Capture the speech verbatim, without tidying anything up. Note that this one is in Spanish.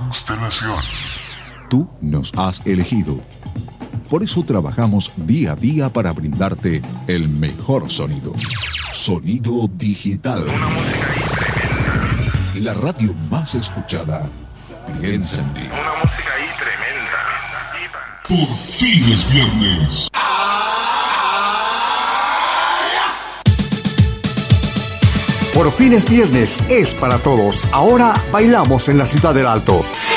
Constelación. Tú nos has elegido. Por eso trabajamos día a día para brindarte el mejor sonido. Sonido digital. Una música ahí tremenda. La radio más escuchada. Piensa en ti. Una música ahí tremenda. Por fin es viernes. Por fin es viernes, es para todos. Ahora bailamos en la Ciudad del Alto.